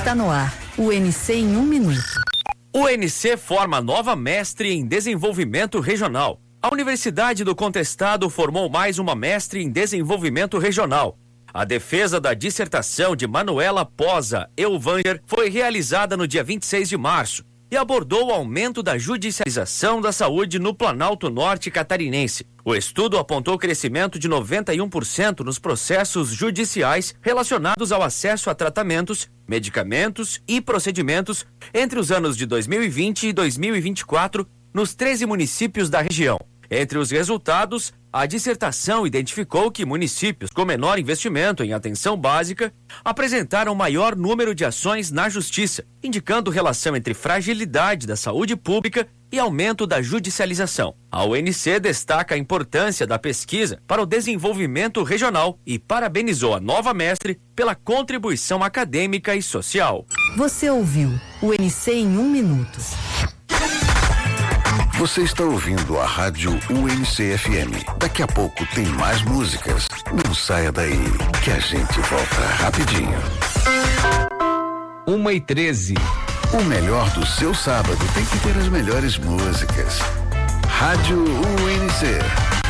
Está no ar, o UNC em 1 minuto. O UNC forma nova mestre em desenvolvimento regional. A Universidade do Contestado formou mais uma mestre em desenvolvimento regional. A defesa da dissertação de Manuela Posa Elvanger foi realizada no dia 26 de março e abordou o aumento da judicialização da saúde no Planalto Norte catarinense. O estudo apontou crescimento de 91% nos processos judiciais relacionados ao acesso a tratamentos, medicamentos e procedimentos entre os anos de 2020 e 2024 nos 13 municípios da região. Entre os resultados, a dissertação identificou que municípios com menor investimento em atenção básica apresentaram maior número de ações na justiça, indicando relação entre fragilidade da saúde pública e aumento da judicialização. A UNC destaca a importância da pesquisa para o desenvolvimento regional e parabenizou a nova mestre pela contribuição acadêmica e social. Você ouviu o UNC em 1 minuto. Você está ouvindo a Rádio UNC FM. Daqui a pouco tem mais músicas. Não saia daí, que a gente volta rapidinho. 1h13. O melhor do seu sábado tem que ter as melhores músicas. Rádio UNC.